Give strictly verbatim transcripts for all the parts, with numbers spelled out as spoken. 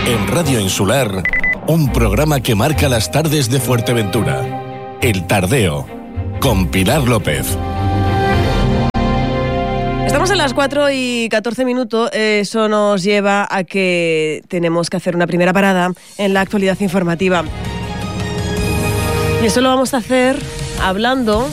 En Radio Insular, un programa que marca las tardes de Fuerteventura. El Tardeo, con Pilar López. Estamos a las cuatro y catorce minutos, eso nos lleva a que tenemos que hacer una primera parada en la actualidad informativa. Y eso lo vamos a hacer hablando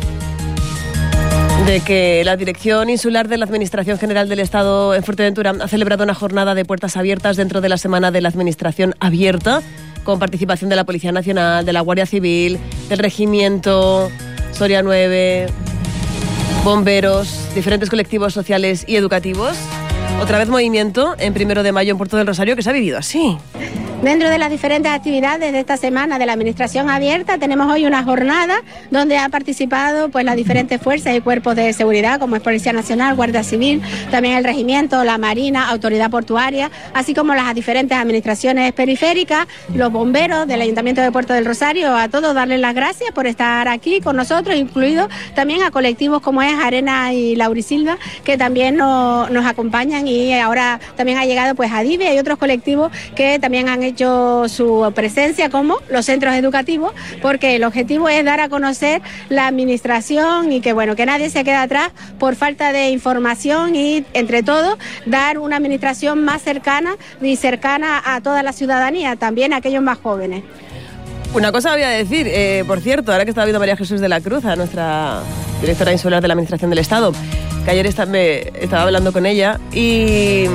de que la Dirección Insular de la Administración General del Estado en Fuerteventura ha celebrado una jornada de puertas abiertas dentro de la Semana de la Administración Abierta, con participación de la Policía Nacional, de la Guardia Civil, del Regimiento, Soria nueve, bomberos, diferentes colectivos sociales y educativos. Otra vez movimiento en primero de mayo en Puerto del Rosario, que se ha vivido así. Dentro de las diferentes actividades de esta semana de la Administración Abierta, tenemos hoy una jornada donde han participado pues las diferentes fuerzas y cuerpos de seguridad, como es Policía Nacional, Guardia Civil, también el Regimiento, la Marina, Autoridad Portuaria, así como las diferentes administraciones periféricas, los bomberos del Ayuntamiento de Puerto del Rosario. A todos darles las gracias por estar aquí con nosotros, incluido también a colectivos como es Arena y Laurisilva, que también nos, nos acompañan, y ahora también ha llegado pues Adive y otros colectivos que también han hecho su presencia, como los centros educativos, porque el objetivo es dar a conocer la administración y que bueno, que nadie se quede atrás por falta de información, y entre todos dar una administración más cercana y cercana a toda la ciudadanía, también a aquellos más jóvenes. Una cosa voy a decir, eh, por cierto, ahora que estaba viendo a María Jesús de la Cruz, a nuestra directora insular de la Administración del Estado, que ayer está, me, estaba hablando con ella y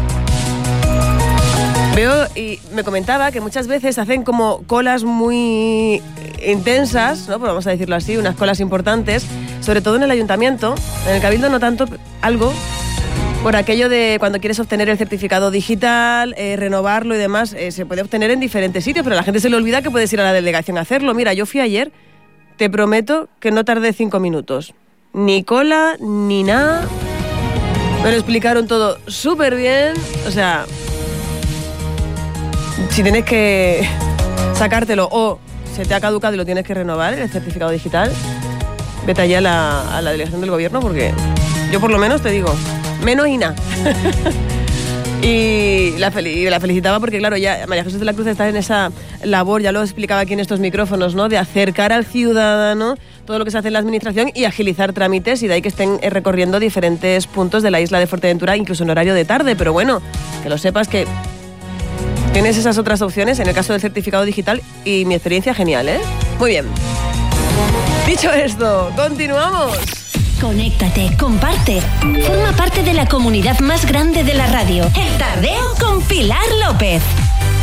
veo y me comentaba que muchas veces hacen como colas muy intensas, ¿no? Pues vamos a decirlo así, unas colas importantes, sobre todo en el ayuntamiento. En el cabildo no tanto, algo, por aquello de cuando quieres obtener el certificado digital, eh, renovarlo y demás, eh, se puede obtener en diferentes sitios, pero a la gente se le olvida que puedes ir a la delegación a hacerlo. Mira, yo fui ayer, te prometo que no tardé cinco minutos. Ni cola, ni nada. Me lo explicaron todo súper bien, o sea, si tienes que sacártelo o se te ha caducado y lo tienes que renovar, el certificado digital, vete allá a la, a la delegación del gobierno, porque yo por lo menos te digo, menos y nada. y, la y la felicitaba porque, claro, ya María Jesús de la Cruz está en esa labor, ya lo explicaba aquí en estos micrófonos, ¿no?, de acercar al ciudadano todo lo que se hace en la administración y agilizar trámites, y de ahí que estén recorriendo diferentes puntos de la isla de Fuerteventura, incluso en horario de tarde. Pero bueno, que lo sepas que tienes esas otras opciones en el caso del certificado digital, y mi experiencia genial, ¿eh? Muy bien. Dicho esto, continuamos. Conéctate, comparte. Forma parte de la comunidad más grande de la radio. El Tardeo con Pilar López.